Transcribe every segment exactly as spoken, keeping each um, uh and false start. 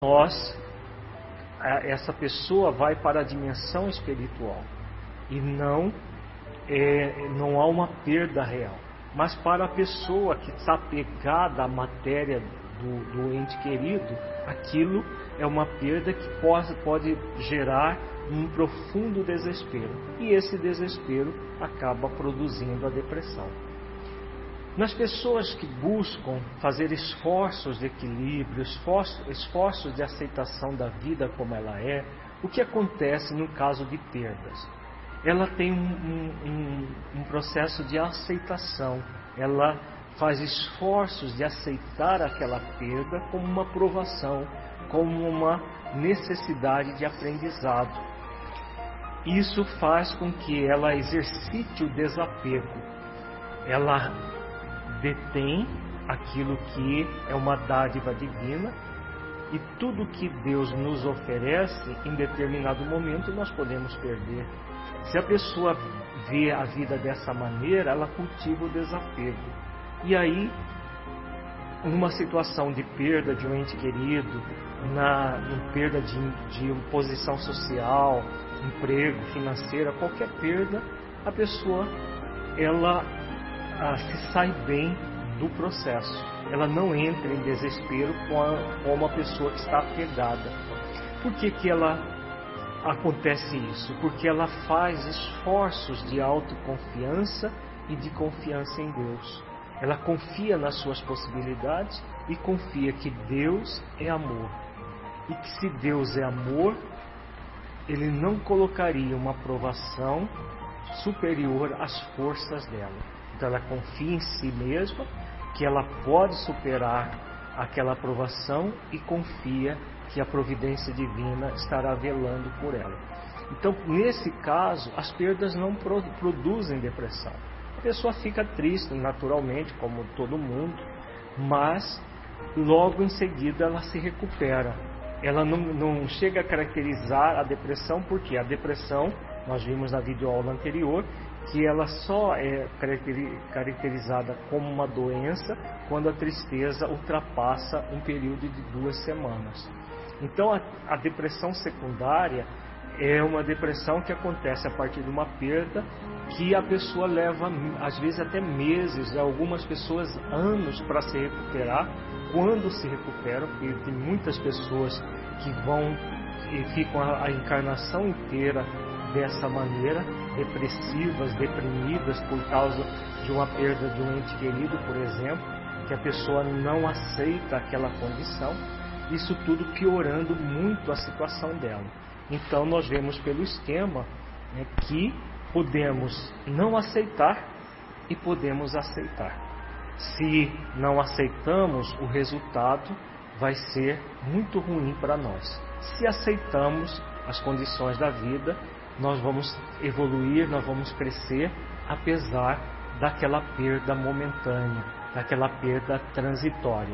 nós, essa pessoa vai para a dimensão espiritual e não, é, não há uma perda real. Mas para a pessoa que está pegada à matéria do, do ente querido, aquilo é uma perda que pode, pode gerar um profundo desespero. E esse desespero acaba produzindo a depressão. Nas pessoas que buscam fazer esforços de equilíbrio, esforços, esforços de aceitação da vida como ela é, o que acontece no caso de perdas? Ela tem um, um, um processo de aceitação, ela faz esforços de aceitar aquela perda como uma provação, como uma necessidade de aprendizado. Isso faz com que ela exercite o desapego, ela detém aquilo que é uma dádiva divina, e tudo que Deus nos oferece em determinado momento nós podemos perder. Se a pessoa vê a vida dessa maneira, ela cultiva o desapego. E aí, numa situação de perda de um ente querido, na, na perda de, de posição social, emprego, financeira, qualquer perda, a pessoa ela ah, se sai bem do processo. Ela não entra em desespero como a pessoa que está apegada. Por que que ela acontece isso? Porque ela faz esforços de autoconfiança e de confiança em Deus. Ela confia nas suas possibilidades e confia que Deus é amor. E que se Deus é amor, Ele não colocaria uma provação superior às forças dela. Então ela confia em si mesma, que ela pode superar aquela provação e confia que a providência divina estará velando por ela. Então, nesse caso, as perdas não produzem depressão. A pessoa fica triste, naturalmente, como todo mundo, mas logo em seguida ela se recupera. Ela não, não chega a caracterizar a depressão, porque a depressão, nós vimos na videoaula anterior, que ela só é caracterizada como uma doença quando a tristeza ultrapassa um período de duas semanas. Então, a, a depressão secundária é uma depressão que acontece a partir de uma perda que a pessoa leva, às vezes, até meses, algumas pessoas anos para se recuperar, quando se recuperam, porque tem muitas pessoas que vão e ficam a, a encarnação inteira dessa maneira, depressivas, deprimidas por causa de uma perda de um ente querido, por exemplo, que a pessoa não aceita aquela condição, isso tudo piorando muito a situação dela. Então nós vemos pelo esquema, né, que podemos não aceitar e podemos aceitar. Se não aceitamos, o resultado vai ser muito ruim para nós. Se aceitamos as condições da vida, nós vamos evoluir, nós vamos crescer, apesar daquela perda momentânea, daquela perda transitória.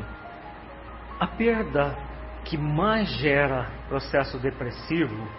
A perda que mais gera processo depressivo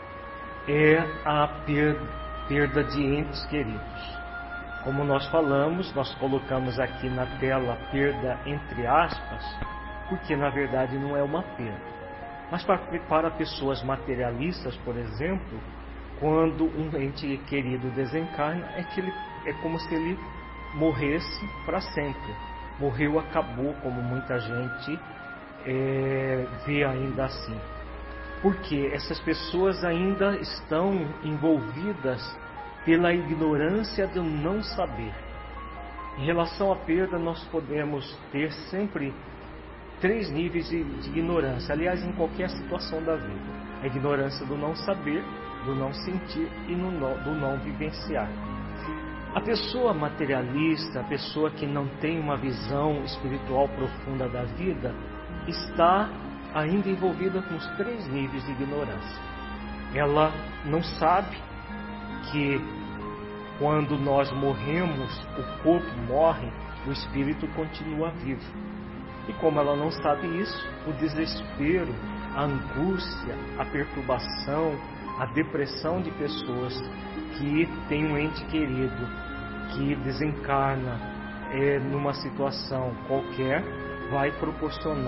é a perda de entes queridos. Como nós falamos, nós colocamos aqui na tela perda entre aspas, porque na verdade não é uma perda. Mas para, para pessoas materialistas, por exemplo, quando um ente querido desencarna, é, que ele, é como se ele morresse para sempre. Morreu, acabou, como muita gente é, vê ainda assim. Porque essas pessoas ainda estão envolvidas pela ignorância do não saber. Em relação à perda, nós podemos ter sempre três níveis de, de ignorância. Aliás, em qualquer situação da vida. A ignorância do não saber, do não sentir e no, do não vivenciar. A pessoa materialista, a pessoa que não tem uma visão espiritual profunda da vida, está ainda envolvida com os três níveis de ignorância. Ela não sabe que quando nós morremos, o corpo morre, o espírito continua vivo. E como ela não sabe isso, o desespero, a angústia, a perturbação, a depressão de pessoas que têm um ente querido que desencarna é, numa situação qualquer, vai proporcionar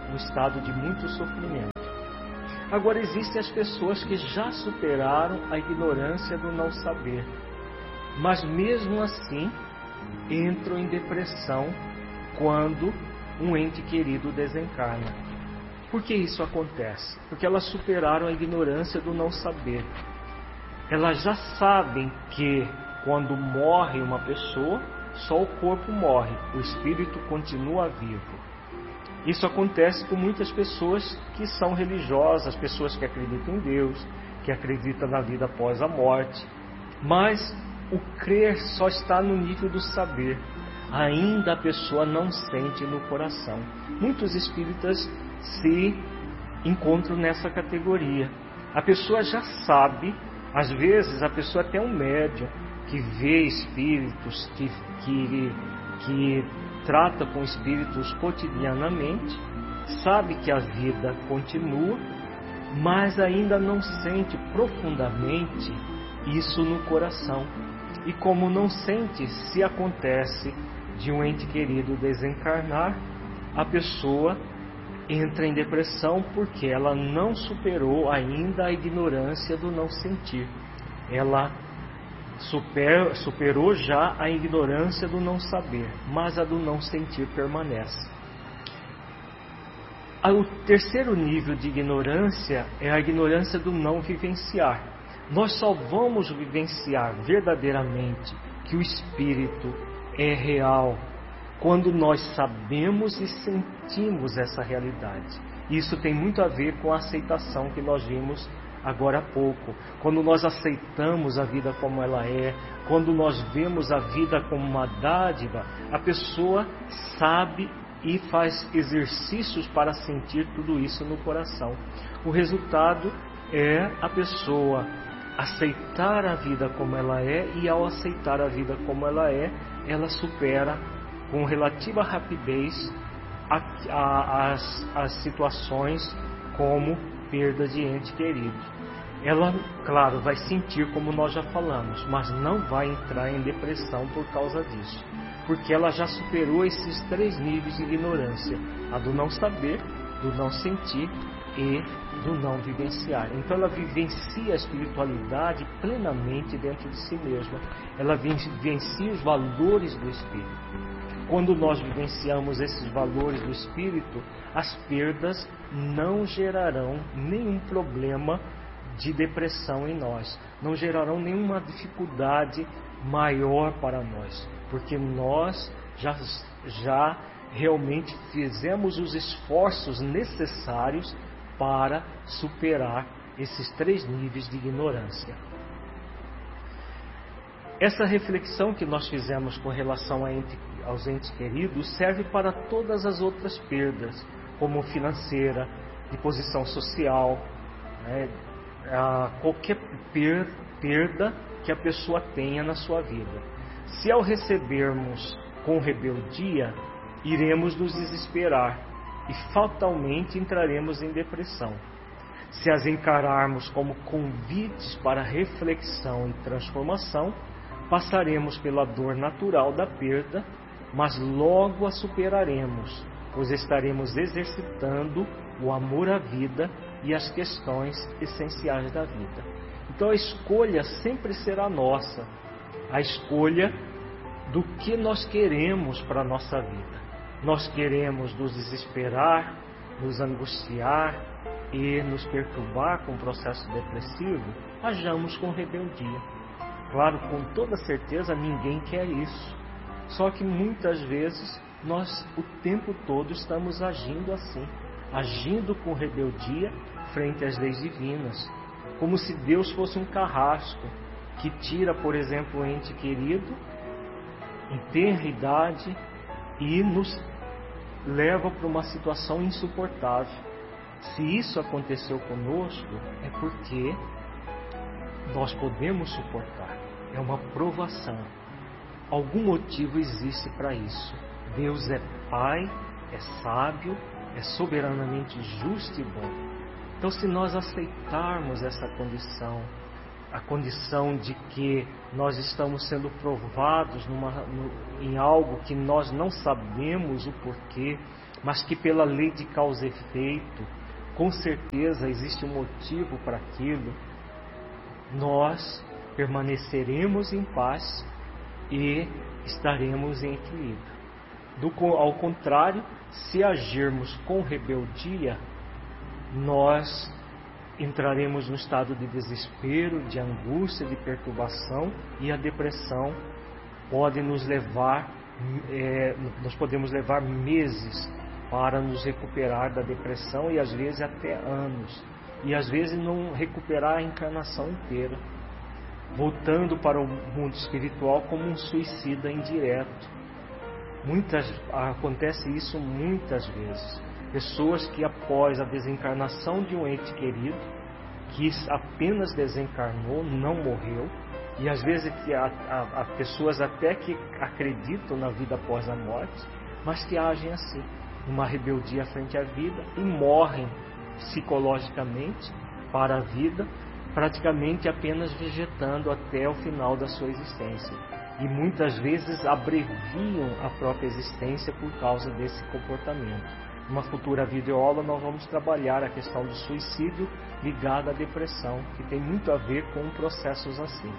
um estado de muito sofrimento. Agora, existem as pessoas que já superaram a ignorância do não saber, mas mesmo assim entram em depressão quando um ente querido desencarna. Por que isso acontece? Porque elas superaram a ignorância do não saber. Elas já sabem que quando morre uma pessoa, só o corpo morre, o espírito continua vivo. Isso acontece com muitas pessoas que são religiosas, pessoas que acreditam em Deus, que acreditam na vida após a morte. Mas o crer só está no nível do saber. Ainda a pessoa não sente no coração. Muitos espíritas se encontram nessa categoria. A pessoa já sabe, às vezes a pessoa até é um médium que vê espíritos, que, que, que trata com espíritos cotidianamente, sabe que a vida continua, mas ainda não sente profundamente isso no coração. E como não sente, se acontece de um ente querido desencarnar, a pessoa entra em depressão porque ela não superou ainda a ignorância do não sentir. Ela super, superou já a ignorância do não saber, mas a do não sentir permanece. O terceiro nível de ignorância é a ignorância do não vivenciar. Nós só vamos vivenciar verdadeiramente que o espírito é real quando nós sabemos e sentimos essa realidade. Isso tem muito a ver com a aceitação que nós vimos agora há pouco. Quando nós aceitamos a vida como ela é, quando nós vemos a vida como uma dádiva, a pessoa sabe e faz exercícios para sentir tudo isso no coração. O resultado é a pessoa aceitar a vida como ela é, e ao aceitar a vida como ela é, ela supera com relativa rapidez a, a, as, as situações como perda de ente querido. Ela, claro, vai sentir como nós já falamos, mas não vai entrar em depressão por causa disso, porque ela já superou esses três níveis de ignorância: a do não saber, do não sentir e do não vivenciar. Então ela vivencia a espiritualidade plenamente dentro de si mesma. Ela vivencia os valores do espírito. Quando nós vivenciamos esses valores do espírito, as perdas não gerarão nenhum problema de depressão em nós, não gerarão nenhuma dificuldade maior para nós, porque nós já, já realmente fizemos os esforços necessários para superar esses três níveis de ignorância. Essa reflexão que nós fizemos com relação a ente, aos entes queridos serve para todas as outras perdas, como financeira, de posição social, né, a qualquer per, perda que a pessoa tenha na sua vida. Se ao recebermos com rebeldia, iremos nos desesperar e fatalmente entraremos em depressão. Se as encararmos como convites para reflexão e transformação, passaremos pela dor natural da perda, mas logo a superaremos, pois estaremos exercitando o amor à vida e as questões essenciais da vida. Então a escolha sempre será nossa, a escolha do que nós queremos para a nossa vida. Nós queremos nos desesperar, nos angustiar e nos perturbar com o processo depressivo, hajamos com rebeldia. Claro, com toda certeza ninguém quer isso. Só que muitas vezes nós o tempo todo estamos agindo assim, agindo com rebeldia frente às leis divinas, como se Deus fosse um carrasco que tira, por exemplo, o ente querido em tenra idade e nos leva para uma situação insuportável. Se isso aconteceu conosco, é porque nós podemos suportar. É uma provação. Algum motivo existe para isso. Deus é Pai, é sábio, é soberanamente justo e bom. Então, se nós aceitarmos essa condição, a condição de que nós estamos sendo provados numa, no, em algo que nós não sabemos o porquê, mas que pela lei de causa e efeito, com certeza existe um motivo para aquilo, nós permaneceremos em paz e estaremos em equilíbrio. Do, ao contrário, se agirmos com rebeldia, nós entraremos no estado de desespero, de angústia, de perturbação, e a depressão pode nos levar, é, nós podemos levar meses para nos recuperar da depressão, e às vezes até anos, e às vezes não recuperar a encarnação inteira, voltando para o mundo espiritual como um suicida indireto. Muitas, acontece isso muitas vezes. Pessoas que após a desencarnação de um ente querido, que apenas desencarnou, não morreu, e às vezes há, há, há pessoas até que acreditam na vida após a morte, mas que agem assim, numa rebeldia frente à vida, e morrem psicologicamente para a vida, praticamente apenas vegetando até o final da sua existência. E muitas vezes abreviam a própria existência por causa desse comportamento. Numa futura videoaula nós vamos trabalhar a questão do suicídio ligado à depressão, que tem muito a ver com processos assim.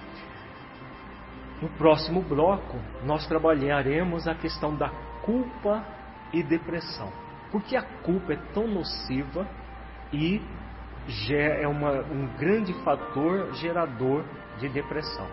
No próximo bloco nós trabalharemos a questão da culpa e depressão. Por que a culpa é tão nociva e é uma, um grande fator gerador de depressão?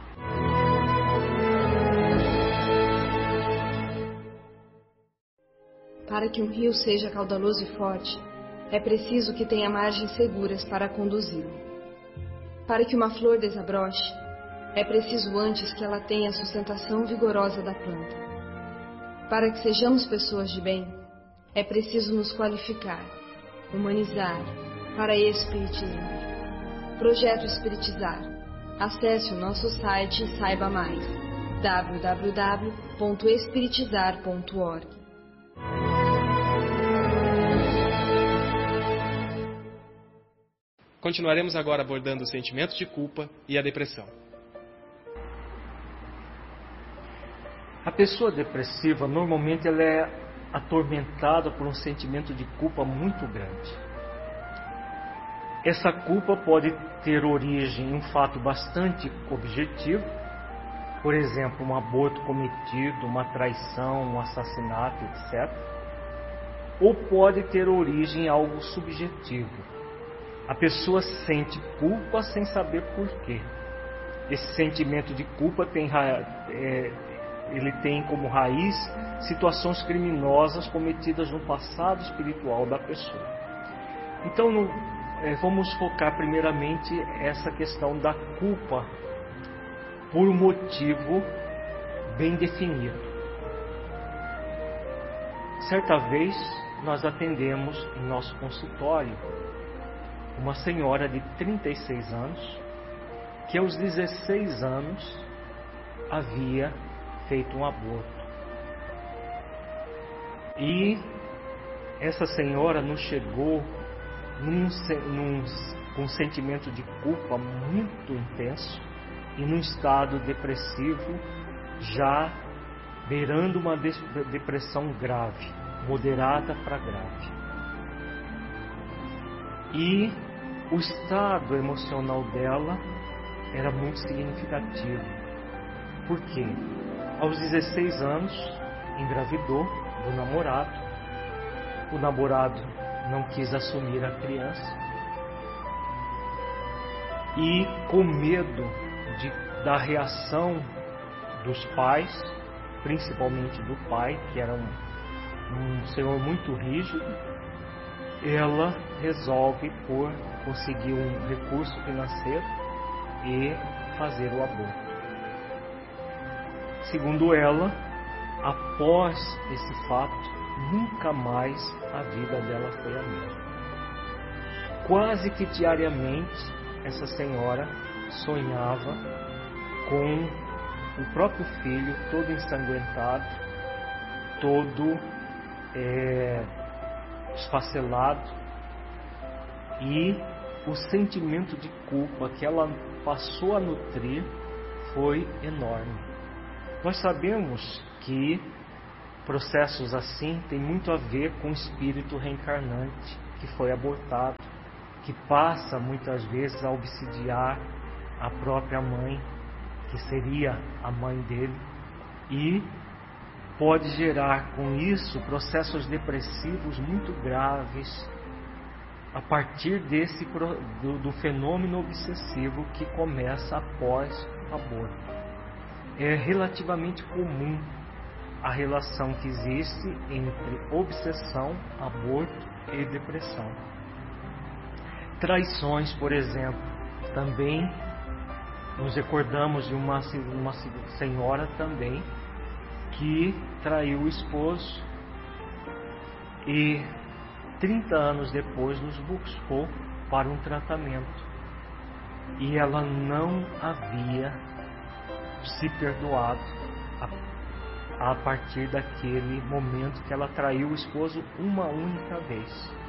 Para que um rio seja caudaloso e forte, é preciso que tenha margens seguras para conduzi-lo. Para que uma flor desabroche, é preciso antes que ela tenha a sustentação vigorosa da planta. Para que sejamos pessoas de bem, é preciso nos qualificar, humanizar, para espiritizar. Projeto Espiritizar. Acesse o nosso site e saiba mais. w w w ponto espiritizar ponto org. Continuaremos agora abordando o sentimento de culpa e a depressão. A pessoa depressiva, normalmente, ela é atormentada por um sentimento de culpa muito grande. Essa culpa pode ter origem em um fato bastante objetivo, por exemplo, um aborto cometido, uma traição, um assassinato, etcétera. Ou pode ter origem em algo subjetivo. A pessoa sente culpa sem saber por quê. Esse sentimento de culpa tem, é, ele tem como raiz situações criminosas cometidas no passado espiritual da pessoa. Então, no, é, vamos focar primeiramente essa questão da culpa por um motivo bem definido. Certa vez, nós atendemos em nosso consultório uma senhora de trinta e seis anos, que aos dezesseis anos havia feito um aborto. E essa senhora nos chegou num, num, com um sentimento de culpa muito intenso e num estado depressivo, já beirando uma depressão grave, moderada para grave. E o estado emocional dela era muito significativo. Por quê? Aos dezesseis anos, engravidou do namorado. O namorado não quis assumir a criança. E com medo de, da reação dos pais, principalmente do pai, que era um, um senhor muito rígido, ela resolve por conseguir um recurso financeiro e fazer o aborto. Segundo ela, após esse fato, nunca mais a vida dela foi a mesma. Quase que diariamente, essa senhora sonhava com o próprio filho todo ensanguentado, todo é, esfacelado, e o sentimento de culpa que ela passou a nutrir foi enorme. Nós sabemos que processos assim têm muito a ver com o espírito reencarnante que foi abortado, que passa muitas vezes a obsidiar a própria mãe, que seria a mãe dele, e pode gerar com isso processos depressivos muito graves a partir desse do, do fenômeno obsessivo que começa após o aborto. É relativamente comum a relação que existe entre obsessão, aborto e depressão. Traições, por exemplo, também nos recordamos de uma, uma senhora também que traiu o esposo e trinta anos depois nos buscou para um tratamento. E ela não havia se perdoado a, a partir daquele momento que ela traiu o esposo uma única vez.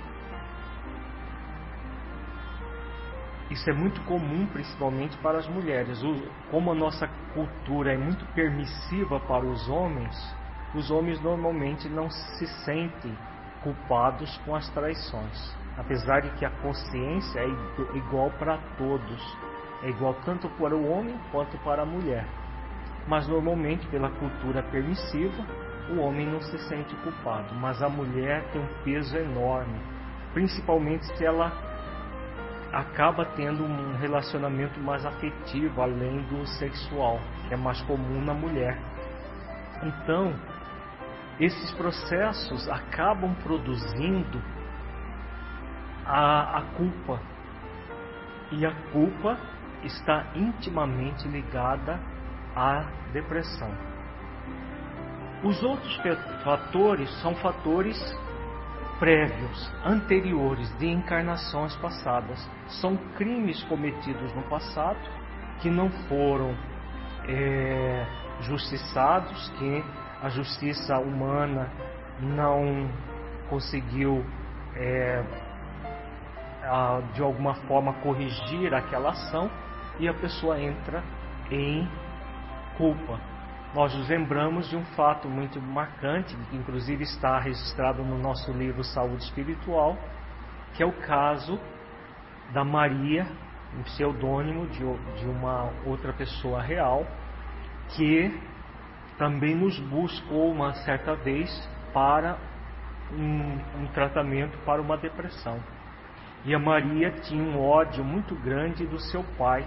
Isso é muito comum, principalmente para as mulheres. Como a nossa cultura é muito permissiva para os homens, os homens normalmente não se sentem culpados com as traições. Apesar de que a consciência é igual para todos. É igual tanto para o homem quanto para a mulher. Mas normalmente, pela cultura permissiva, o homem não se sente culpado. Mas a mulher tem um peso enorme. Principalmente se ela acaba tendo um relacionamento mais afetivo, além do sexual, que é mais comum na mulher. Então, esses processos acabam produzindo a, a culpa. E a culpa está intimamente ligada à depressão. Os outros fatores são fatores prévios, anteriores, de encarnações passadas. São crimes cometidos no passado que não foram é, justiçados, que a justiça humana não conseguiu é, a, de alguma forma corrigir aquela ação, e a pessoa entra em culpa. Nós nos lembramos de um fato muito marcante, que inclusive está registrado no nosso livro Saúde Espiritual, que é o caso da Maria, um pseudônimo de, de uma outra pessoa real, que também nos buscou uma certa vez para um, um tratamento para uma depressão. E a Maria tinha um ódio muito grande do seu pai.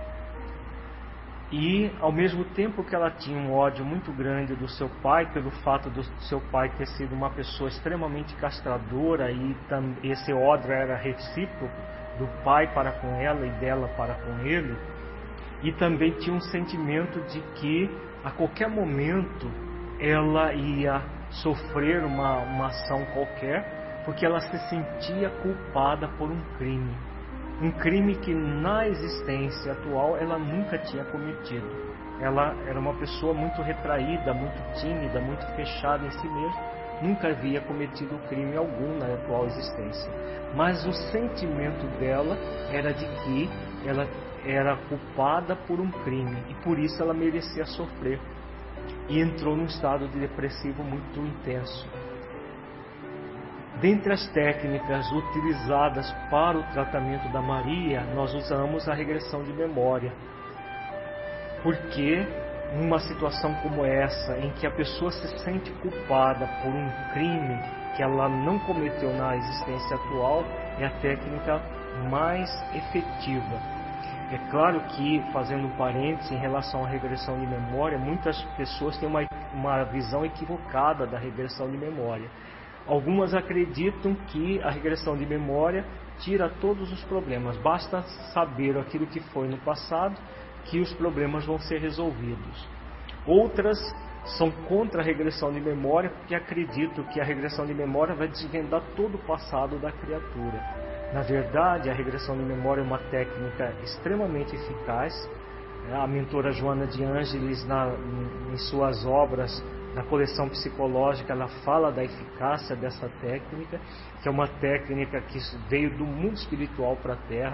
E, ao mesmo tempo que ela tinha um ódio muito grande do seu pai, pelo fato do seu pai ter sido uma pessoa extremamente castradora, e esse ódio era recíproco, do pai para com ela e dela para com ele, e também tinha um sentimento de que a qualquer momento ela ia sofrer uma, uma ação qualquer, porque ela se sentia culpada por um crime. Um crime que na existência atual ela nunca tinha cometido. Ela era uma pessoa muito retraída, muito tímida, muito fechada em si mesma, nunca havia cometido crime algum na atual existência. Mas o sentimento dela era de que ela era culpada por um crime e por isso ela merecia sofrer. E entrou num estado de depressivo muito intenso. Dentre as técnicas utilizadas para o tratamento da Maria, nós usamos a regressão de memória. Porque numa situação como essa, em que a pessoa se sente culpada por um crime que ela não cometeu na existência atual, é a técnica mais efetiva. É claro que, fazendo um parênteses em relação à regressão de memória, muitas pessoas têm uma, uma visão equivocada da regressão de memória. Algumas acreditam que a regressão de memória tira todos os problemas. Basta saber aquilo que foi no passado, que os problemas vão ser resolvidos. Outras são contra a regressão de memória, porque acreditam que a regressão de memória vai desvendar todo o passado da criatura. Na verdade, a regressão de memória é uma técnica extremamente eficaz. A mentora Joana de Ângeles, na, em suas obras, na coleção psicológica, ela fala da eficácia dessa técnica, que é uma técnica que veio do mundo espiritual para a Terra,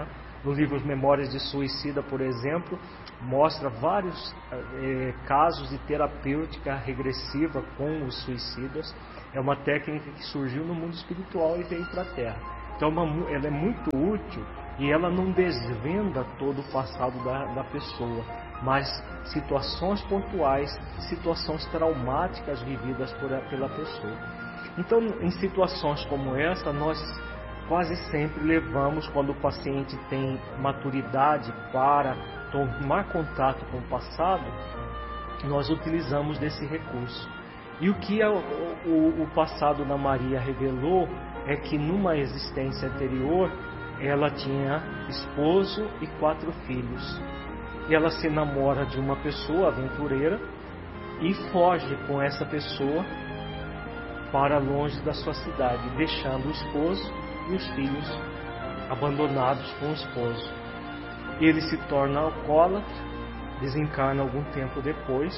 No livro Memórias de Suicida, por exemplo, mostra vários eh, casos de terapêutica regressiva com os suicidas. É uma técnica que surgiu no mundo espiritual e veio para a Terra. Então uma, ela é muito útil e ela não desvenda todo o passado da, da pessoa, mas situações pontuais, situações traumáticas vividas por, pela pessoa. Então, em situações como essa, nós quase sempre levamos, quando o paciente tem maturidade para tomar contato com o passado, nós utilizamos desse recurso. E o que a, o, o passado da Maria revelou é que numa existência anterior ela tinha esposo e quatro filhos. E ela se namora de uma pessoa aventureira e foge com essa pessoa para longe da sua cidade, deixando o esposo e os filhos abandonados com o esposo. Ele se torna alcoólatra, desencarna algum tempo depois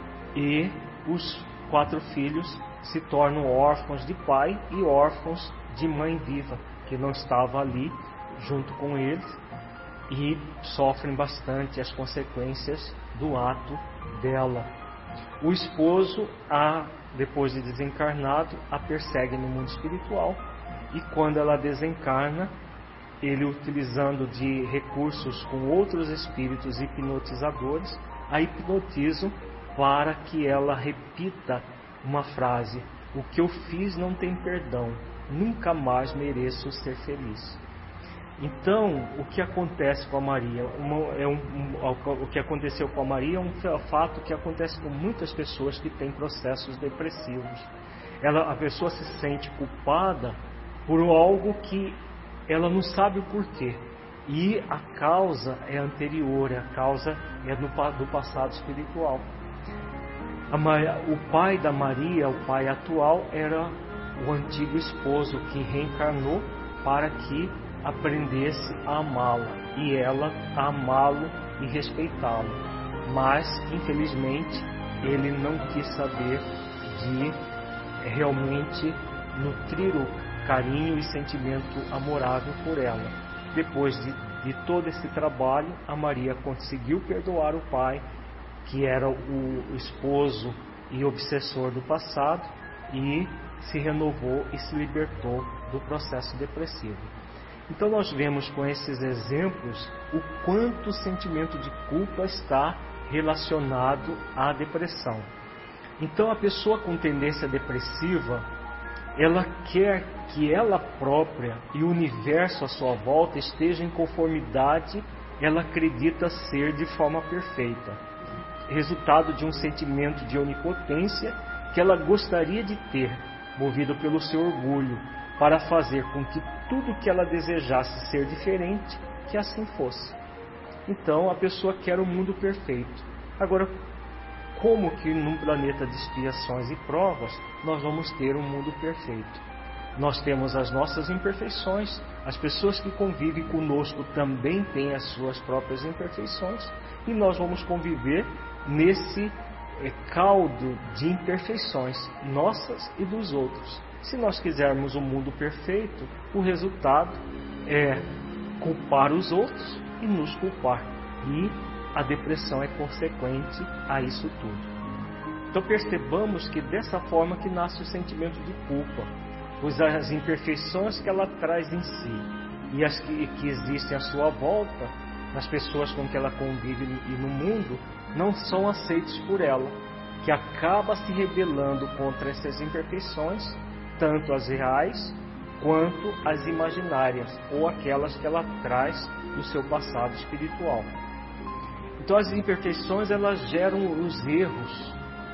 e os quatro filhos se tornam órfãos de pai e órfãos de mãe viva, que não estava ali junto com eles, e sofrem bastante as consequências do ato dela. O esposo, a, depois de desencarnado, a persegue no mundo espiritual, e quando ela desencarna, ele, utilizando de recursos com outros espíritos hipnotizadores, a hipnotizam para que ela repita uma frase: o que eu fiz não tem perdão, nunca mais mereço ser feliz. Então, o que acontece com a Maria? Uma, é um, um, o que aconteceu com a Maria é um fato que acontece com muitas pessoas que têm processos depressivos. Ela, a pessoa se sente culpada por algo que ela não sabe o porquê. E a causa é anterior, a causa é do, do passado espiritual. A Maria, o pai da Maria, o pai atual, era o antigo esposo que reencarnou para que aprendesse a amá-la e ela a amá-lo e respeitá-lo. Mas, infelizmente, ele não quis saber de realmente nutrir o carinho e sentimento amorável por ela. Depois de, de todo esse trabalho, a Maria conseguiu perdoar o pai, que era o esposo e obsessor do passado, e se renovou e se libertou do processo depressivo. Então nós vemos com esses exemplos o quanto o sentimento de culpa está relacionado à depressão. Então a pessoa com tendência depressiva, ela quer que ela própria e o universo à sua volta estejam em conformidade, ela acredita ser de forma perfeita. Resultado de um sentimento de onipotência que ela gostaria de ter, movido pelo seu orgulho, para fazer com que tudo que ela desejasse ser diferente, que assim fosse. Então a pessoa quer o mundo perfeito. Agora, como que num planeta de expiações e provas nós vamos ter um mundo perfeito? Nós temos as nossas imperfeições, as pessoas que convivem conosco também têm as suas próprias imperfeições, e nós vamos conviver nesse é, caldo de imperfeições nossas e dos outros. Se nós quisermos um mundo perfeito, o resultado é culpar os outros e nos culpar. E a depressão é consequente a isso tudo. Então percebamos que dessa forma que nasce o sentimento de culpa, pois as imperfeições que ela traz em si e as que, que existem à sua volta, nas pessoas com que ela convive e no mundo, não são aceitos por ela, que acaba se rebelando contra essas imperfeições, tanto as reais quanto as imaginárias, ou aquelas que ela traz do seu passado espiritual. Então as imperfeições, elas geram os erros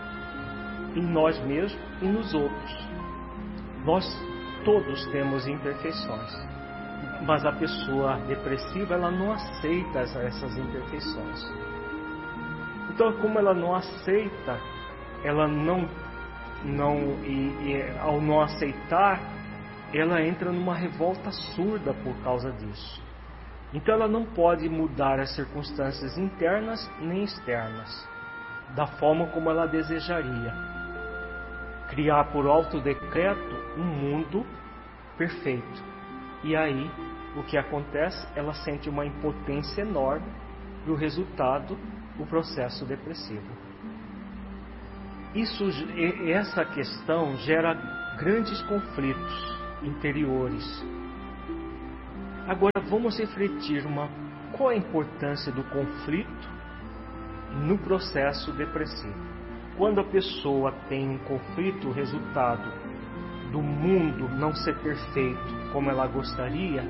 em nós mesmos e nos outros. Nós todos temos imperfeições, mas a pessoa depressiva, ela não aceita essas imperfeições. Então, como ela não aceita, ela não, não e, e ao não aceitar, ela entra numa revolta surda por causa disso. Então ela não pode mudar as circunstâncias internas nem externas, da forma como ela desejaria. Criar por alto decreto um mundo perfeito. E aí o que acontece? Ela sente uma impotência enorme e o resultado, o processo depressivo. Isso, essa questão gera grandes conflitos interiores. Agora vamos refletir uma, qual a importância do conflito no processo depressivo. Quando a pessoa tem um conflito, o resultado do mundo não ser perfeito como ela gostaria,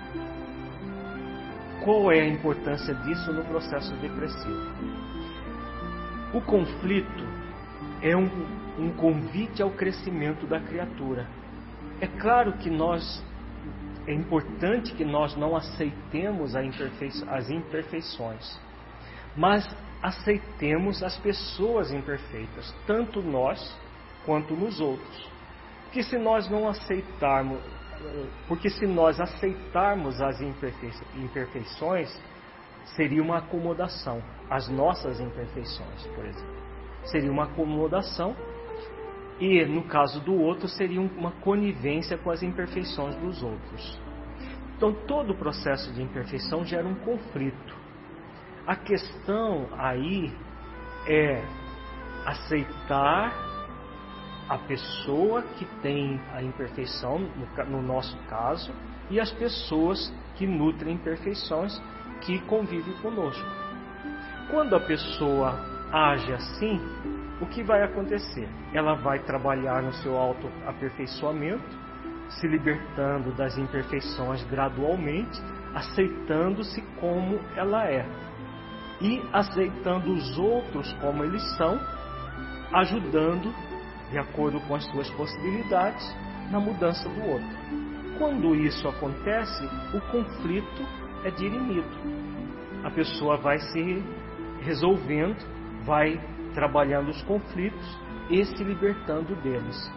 qual é a importância disso no processo depressivo? O conflito é um, um convite ao crescimento da criatura. É claro que nós, é importante que nós não aceitemos as imperfeições, mas aceitemos as pessoas imperfeitas, tanto nós quanto nos outros. Porque se nós não aceitarmos, porque se nós aceitarmos as imperfeições, seria uma acomodação, as nossas imperfeições, por exemplo. Seria uma acomodação e, no caso do outro, seria uma conivência com as imperfeições dos outros. Então, todo o processo de imperfeição gera um conflito. A questão aí é aceitar a pessoa que tem a imperfeição, no nosso caso, e as pessoas que nutrem imperfeições que convivem conosco. Quando a pessoa age assim, o que vai acontecer? Ela vai trabalhar no seu autoaperfeiçoamento, se libertando das imperfeições gradualmente, aceitando-se como ela é e aceitando os outros como eles são, ajudando, de acordo com as suas possibilidades, na mudança do outro. Quando isso acontece, o conflito é dirimido. A pessoa vai se resolvendo, vai trabalhando os conflitos e se libertando deles.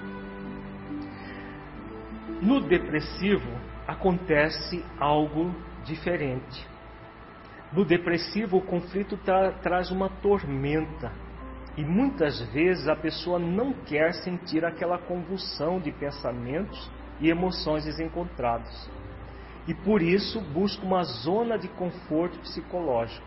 No depressivo acontece algo diferente. No depressivo, o conflito tra- traz uma tormenta. E muitas vezes a pessoa não quer sentir aquela convulsão de pensamentos e emoções desencontradas. E por isso busca uma zona de conforto psicológico.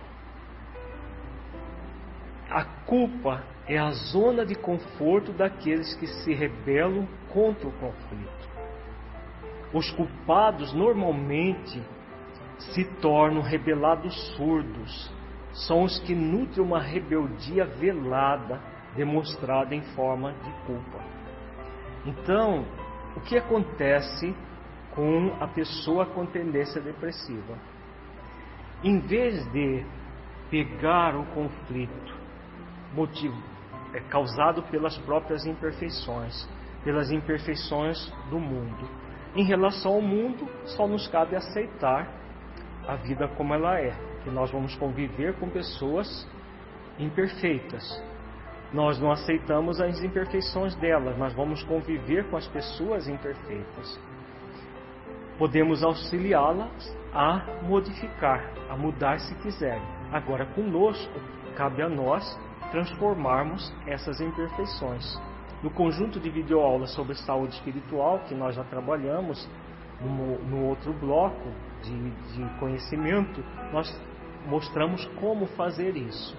A culpa é a zona de conforto daqueles que se rebelam contra o conflito. Os culpados normalmente se tornam rebelados surdos. São os que nutrem uma rebeldia velada, demonstrada em forma de culpa. Então, o que acontece com a pessoa com tendência depressiva? Em vez de pegar o conflito motivo, é, causado pelas próprias imperfeições, pelas imperfeições do mundo, em relação ao mundo, só nos cabe aceitar a vida como ela é, que nós vamos conviver com pessoas imperfeitas. Nós não aceitamos as imperfeições delas, mas vamos conviver com as pessoas imperfeitas. Podemos auxiliá-las a modificar, a mudar se quiserem. Agora, conosco, cabe a nós transformarmos essas imperfeições. No conjunto de videoaulas sobre saúde espiritual, que nós já trabalhamos, no, no outro bloco de, de conhecimento, nós mostramos como fazer isso.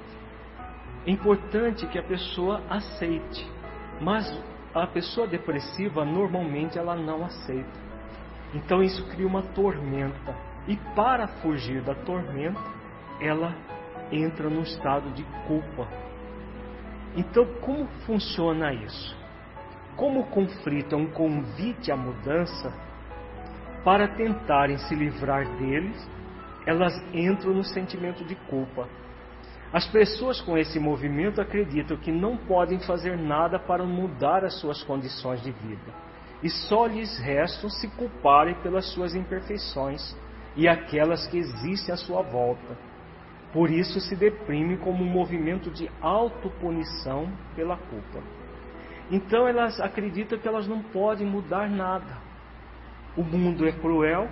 É importante que a pessoa aceite, mas a pessoa depressiva normalmente ela não aceita. Então isso cria uma tormenta, e para fugir da tormenta, ela entra num estado de culpa. Então, como funciona isso? Como o conflito é um convite à mudança, para tentarem se livrar deles, elas entram no sentimento de culpa. As pessoas com esse movimento acreditam que não podem fazer nada para mudar as suas condições de vida, e só lhes resta se culparem pelas suas imperfeições e aquelas que existem à sua volta. Por isso se deprime como um movimento de autopunição pela culpa. Então elas acreditam que elas não podem mudar nada. O mundo é cruel,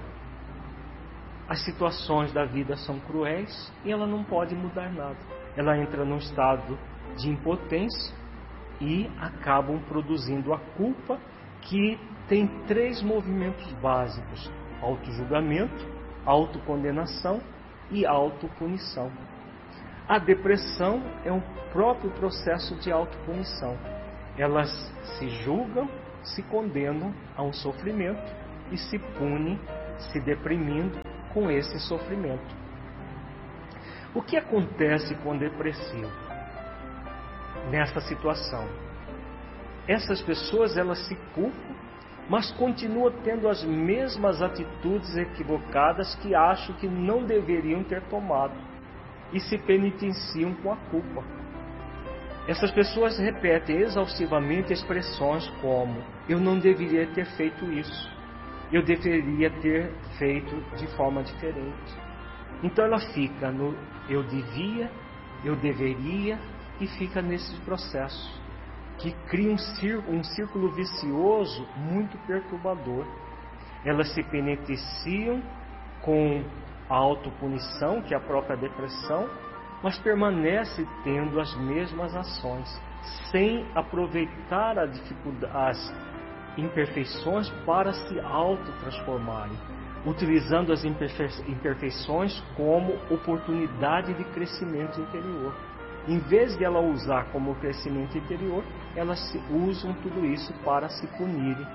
as situações da vida são cruéis e ela não pode mudar nada. Ela entra num estado de impotência e acabam produzindo a culpa, que tem três movimentos básicos. autojulgamento, autocondenação e autopunição. A depressão é um próprio processo de autopunição. Elas se julgam, se condenam a um sofrimento e se punem, se deprimindo com esse sofrimento. O que acontece com o depressivo nessa situação? Essas pessoas, elas se culpam, mas continuam tendo as mesmas atitudes equivocadas que acham que não deveriam ter tomado e se penitenciam com a culpa. Essas pessoas repetem exaustivamente expressões como: eu não deveria ter feito isso, eu deveria ter feito de forma diferente. Então ela fica no eu devia, eu deveria, e fica nesse processo que cria um círculo, um círculo vicioso muito perturbador. Elas se penitenciam com a autopunição, que é a própria depressão, mas permanece tendo as mesmas ações, sem aproveitar a dificuldade, as imperfeições para se autotransformarem, utilizando as imperfeições como oportunidade de crescimento interior. Em vez de ela usar como crescimento interior, elas usam tudo isso para se punirem.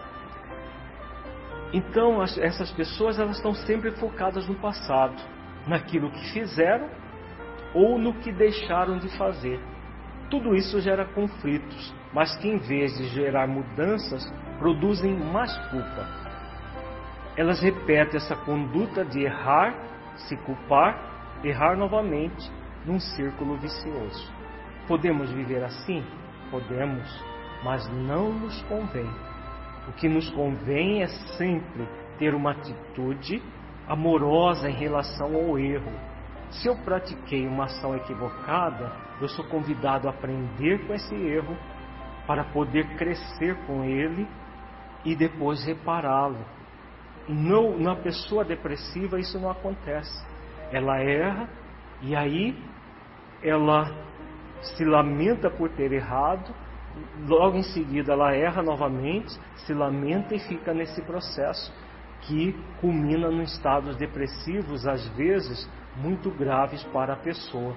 Então, essas pessoas, elas estão sempre focadas no passado, naquilo que fizeram ou no que deixaram de fazer. Tudo isso gera conflitos, mas que em vez de gerar mudanças, produzem mais culpa. Elas repetem essa conduta de errar, se culpar, errar novamente, num círculo vicioso. Podemos viver assim? Podemos, mas não nos convém. O que nos convém é sempre ter uma atitude amorosa em relação ao erro. Se eu pratiquei uma ação equivocada, eu sou convidado a aprender com esse erro para poder crescer com ele e depois repará-lo. Não, na pessoa depressiva isso não acontece. Ela erra e aí ela se lamenta por ter errado, logo em seguida ela erra novamente, se lamenta e fica nesse processo que culmina em estados depressivos, às vezes muito graves para a pessoa.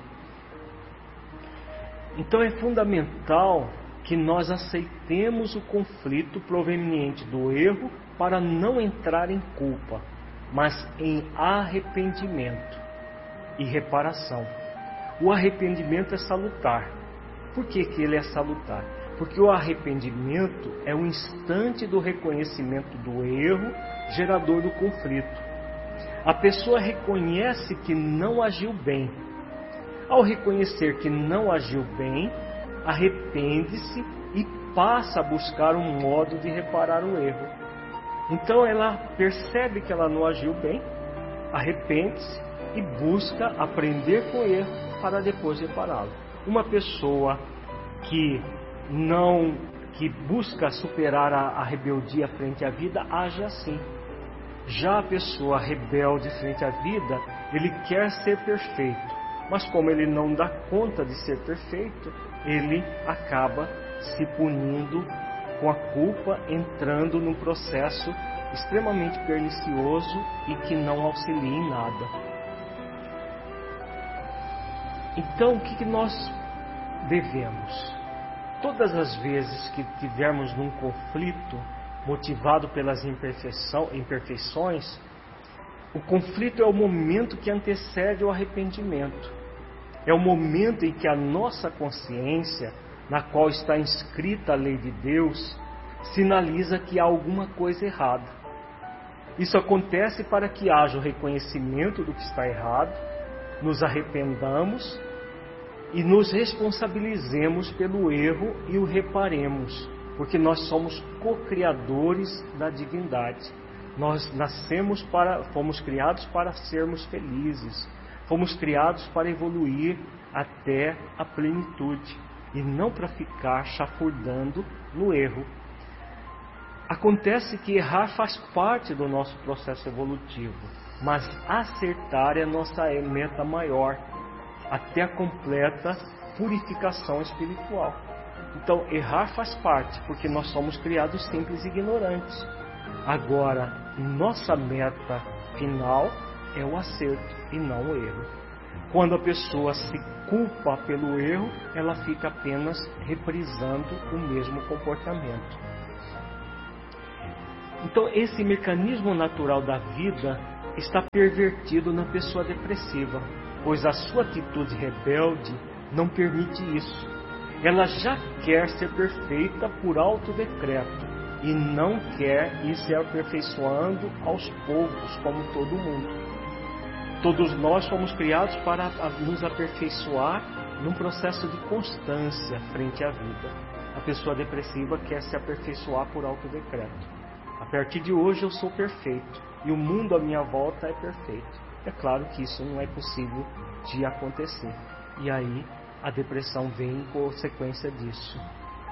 Então é fundamental que nós aceitemos o conflito proveniente do erro para não entrar em culpa, mas em arrependimento e reparação. O arrependimento é salutar. Por que que ele é salutar? Porque o arrependimento é o instante do reconhecimento do erro, gerador do conflito. A pessoa reconhece que não agiu bem. Ao reconhecer que não agiu bem, arrepende-se e passa a buscar um modo de reparar o erro. Então ela percebe que ela não agiu bem, arrepende-se e busca aprender com o erro para depois repará-lo. Uma pessoa que não que busca superar a, a rebeldia frente à vida age assim. Já a pessoa rebelde frente à vida, ele quer ser perfeito, mas como ele não dá conta de ser perfeito, ele acaba se punindo com a culpa, entrando num processo extremamente pernicioso e que não auxilia em nada. Então, o que, que nós devemos? Todas as vezes que tivermos num conflito motivado pelas imperfeições, o conflito é o momento que antecede o arrependimento. É o momento em que a nossa consciência, na qual está inscrita a lei de Deus, sinaliza que há alguma coisa errada. Isso acontece para que haja o reconhecimento do que está errado, nos arrependamos e nos responsabilizemos pelo erro e o reparemos, porque nós somos co-criadores da divindade. Nós nascemos para, fomos criados para sermos felizes, fomos criados para evoluir até a plenitude e não para ficar chafurdando no erro. Acontece que errar faz parte do nosso processo evolutivo, mas acertar é a nossa meta maior, até a completa purificação espiritual. Então, errar faz parte, porque nós somos criados simples e ignorantes. Agora, nossa meta final é o acerto e não o erro. Quando a pessoa se culpa pelo erro, ela fica apenas reprisando o mesmo comportamento. Então, esse mecanismo natural da vida está pervertido na pessoa depressiva, pois a sua atitude rebelde não permite isso. Ela já quer ser perfeita por autodecreto e não quer ir se aperfeiçoando aos poucos, como todo mundo. Todos nós fomos criados para nos aperfeiçoar num processo de constância frente à vida. A pessoa depressiva quer se aperfeiçoar por autodecreto. A partir de hoje eu sou perfeito e o mundo à minha volta é perfeito. É claro que isso não é possível de acontecer. E aí a depressão vem em consequência disso.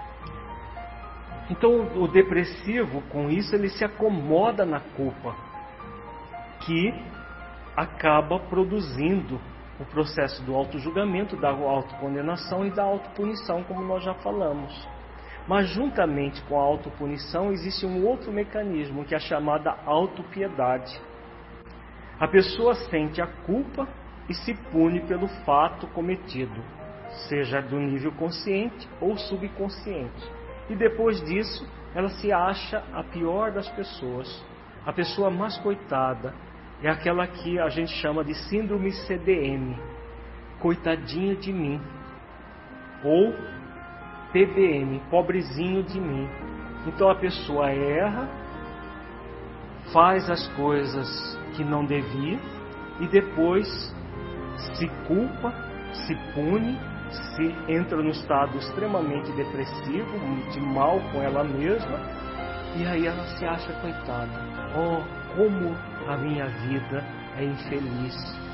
Então o depressivo, com isso, ele se acomoda na culpa, que acaba produzindo o processo do autojulgamento, da autocondenação e da autopunição, como nós já falamos. Mas juntamente com a autopunição existe um outro mecanismo, que é a chamada autopiedade. A pessoa sente a culpa e se pune pelo fato cometido, seja do nível consciente ou subconsciente. E depois disso, ela se acha a pior das pessoas, a pessoa mais coitada. É aquela que a gente chama de síndrome C D M, coitadinho de mim, ou P B M, pobrezinho de mim. Então a pessoa erra, faz as coisas que não devia e depois se culpa, se pune, se entra num estado extremamente depressivo, de mal com ela mesma, e aí ela se acha coitada. Oh, como a minha vida é infeliz.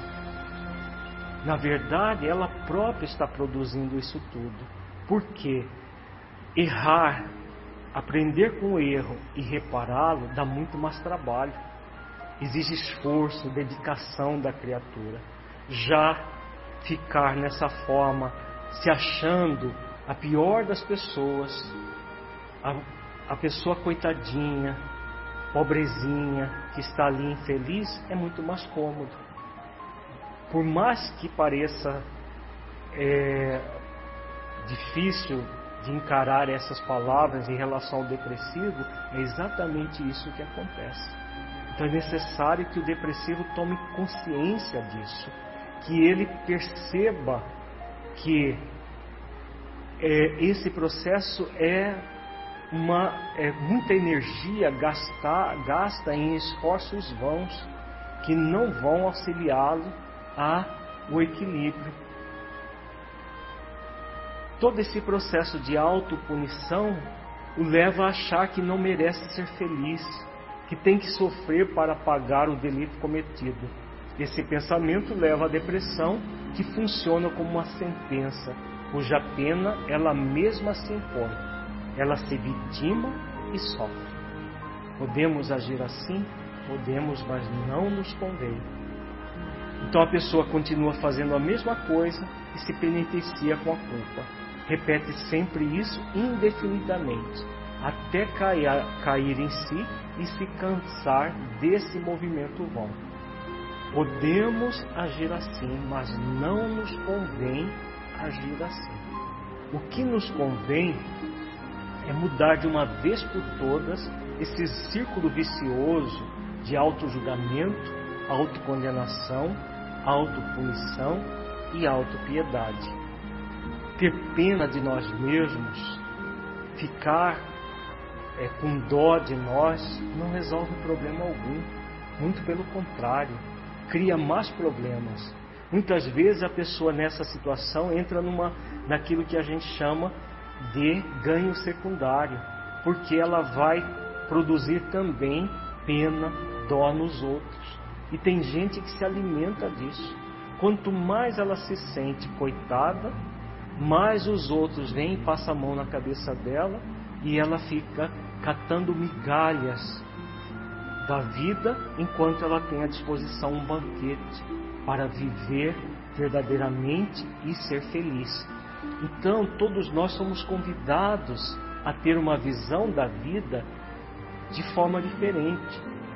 Na verdade, ela própria está produzindo isso tudo. Porque errar, aprender com o erro e repará-lo dá muito mais trabalho. Exige esforço, dedicação da criatura. Já ficar nessa forma, se achando a pior das pessoas, a, a pessoa coitadinha, pobrezinha, que está ali infeliz, é muito mais cômodo. Por mais que pareça é, difícil de encarar essas palavras em relação ao depressivo, é exatamente isso que acontece. Então é necessário que o depressivo tome consciência disso, que ele perceba que é, esse processo é Uma, é, muita energia gastar, gasta em esforços vãos que não vão auxiliá-lo ao equilíbrio. Todo esse processo de autopunição o leva a achar que não merece ser feliz, que tem que sofrer para pagar o delito cometido. Esse pensamento leva à depressão, que funciona como uma sentença, cuja pena ela mesma se impõe. Ela se vitima e sofre. Podemos agir assim? Podemos, mas não nos convém. Então a pessoa continua fazendo a mesma coisa e se penitencia com a culpa. Repete sempre isso indefinidamente, até cair, cair em si e se cansar desse movimento vão. Podemos agir assim, mas não nos convém agir assim. O que nos convém é mudar de uma vez por todas esse círculo vicioso de autojulgamento, autocondenação, autopunição e autopiedade. Ter pena de nós mesmos, ficar é, com dó de nós, não resolve problema algum. Muito pelo contrário, cria mais problemas. Muitas vezes a pessoa nessa situação entra numa, naquilo que a gente chama de ganho secundário, porque ela vai produzir também pena, dó nos outros. E tem gente que se alimenta disso. Quanto mais ela se sente coitada, mais os outros vêm e passam a mão na cabeça dela e ela fica catando migalhas da vida, enquanto ela tem à disposição um banquete para viver verdadeiramente e ser feliz. Então, todos nós somos convidados a ter uma visão da vida de forma diferente.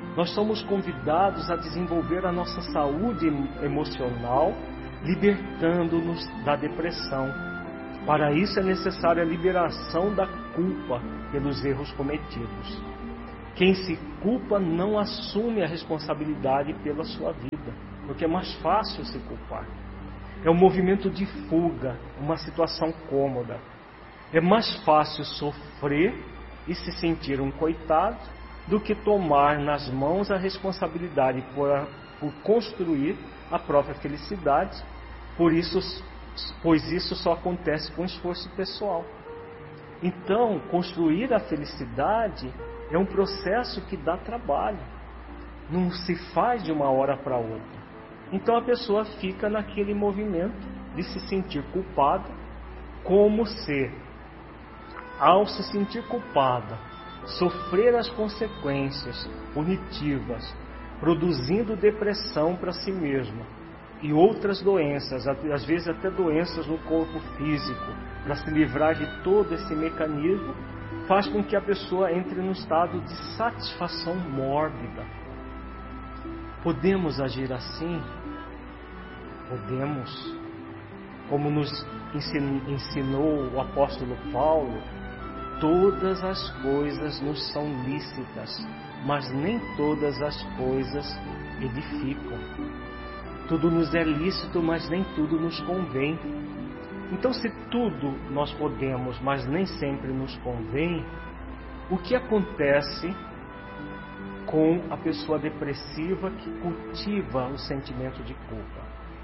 Nós somos convidados a desenvolver a nossa saúde emocional, libertando-nos da depressão. Para isso é necessária a liberação da culpa pelos erros cometidos. Quem se culpa não assume a responsabilidade pela sua vida, porque é mais fácil se culpar. É um movimento de fuga, uma situação cômoda. É mais fácil sofrer e se sentir um coitado do que tomar nas mãos a responsabilidade por, por construir a própria felicidade, por isso, pois isso só acontece com esforço pessoal. Então, construir a felicidade é um processo que dá trabalho, não se faz de uma hora para outra. Então a pessoa fica naquele movimento de se sentir culpada, como se, ao se sentir culpada, sofrer as consequências punitivas, produzindo depressão para si mesma e outras doenças, às vezes até doenças no corpo físico, para se livrar de todo esse mecanismo, faz com que a pessoa entre num estado de satisfação mórbida. Podemos agir assim? Podemos. Como nos ensinou o apóstolo Paulo, todas as coisas nos são lícitas, mas nem todas as coisas edificam. Tudo nos é lícito, mas nem tudo nos convém. Então, se tudo nós podemos, mas nem sempre nos convém, o que acontece com a pessoa depressiva que cultiva o sentimento de culpa?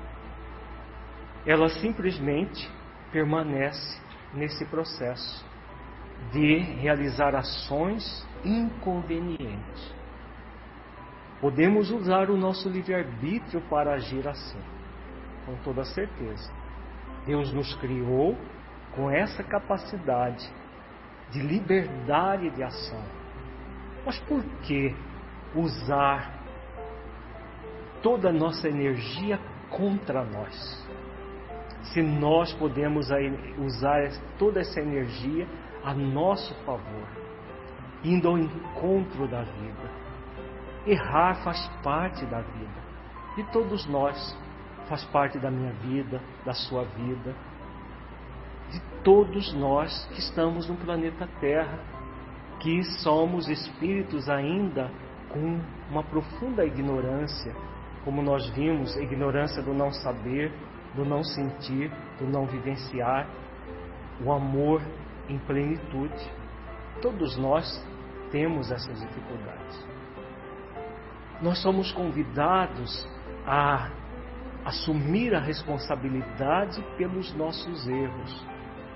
Ela simplesmente permanece nesse processo de realizar ações inconvenientes. Podemos usar o nosso livre-arbítrio para agir assim, com toda certeza. Deus nos criou com essa capacidade de liberdade de ação. Mas por que usar toda a nossa energia contra nós? Se nós podemos usar toda essa energia a nosso favor, indo ao encontro da vida. Errar faz parte da vida, de todos nós, faz parte da minha vida, da sua vida, de todos nós que estamos no planeta Terra, que somos espíritos ainda com uma profunda ignorância, como nós vimos, a ignorância do não saber, do não sentir, do não vivenciar, o amor em plenitude. Todos nós temos essas dificuldades. Nós somos convidados a assumir a responsabilidade pelos nossos erros,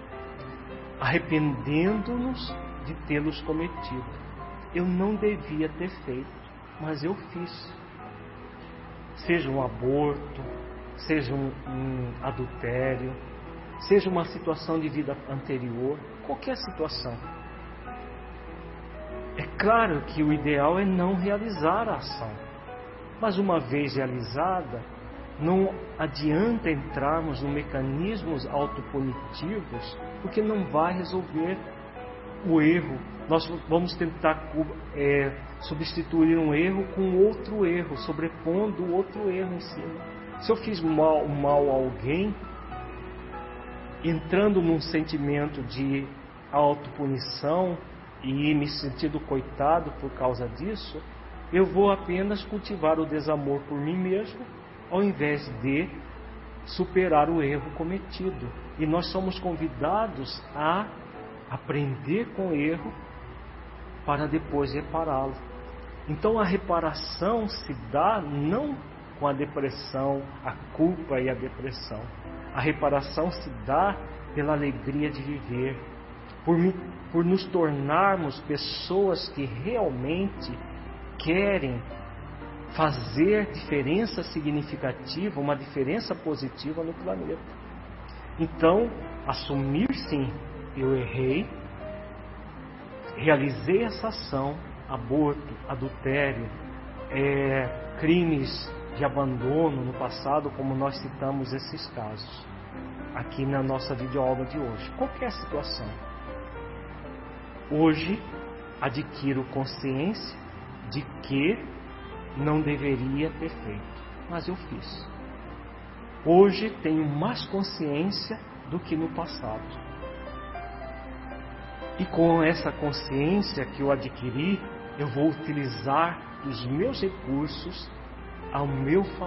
arrependendo-nos de tê-los cometido. Eu não devia ter feito, mas eu fiz. Seja um aborto, seja um, um adultério, seja uma situação de vida anterior, qualquer situação. É claro que o ideal é não realizar a ação, mas uma vez realizada, não adianta entrarmos em mecanismos autopunitivos, porque não vai resolver o erro. Nós vamos tentar é, substituir um erro com outro erro, sobrepondo outro erro em cima. Se eu fiz mal, mal a alguém, entrando num sentimento de autopunição e me sentindo coitado por causa disso, eu vou apenas cultivar o desamor por mim mesmo, ao invés de superar o erro cometido. E nós somos convidados a aprender com o erro para depois repará-lo. Então a reparação se dá não com a depressão, a culpa e a depressão. A reparação se dá pela alegria de viver, por, por nos tornarmos pessoas que realmente querem fazer diferença significativa, uma diferença positiva no planeta. Então, assumir sim, eu errei, realizei essa ação, aborto, adultério, é, crimes de abandono no passado, como nós citamos esses casos aqui na nossa videoaula de hoje. Qualquer situação. Hoje, adquiro consciência de que não deveria ter feito, mas eu fiz. Hoje tenho mais consciência do que no passado. E com essa consciência que eu adquiri, eu vou utilizar os meus recursos ao meu favor.